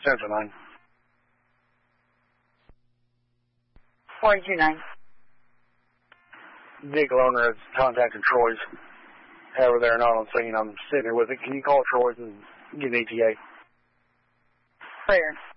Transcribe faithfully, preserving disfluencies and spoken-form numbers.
Central nine. forty-two nine. Vehicle owner has contacted Troy's. However, they're not on scene. I'm sitting here with it. Can you call Troy's and get an E T A? Clear.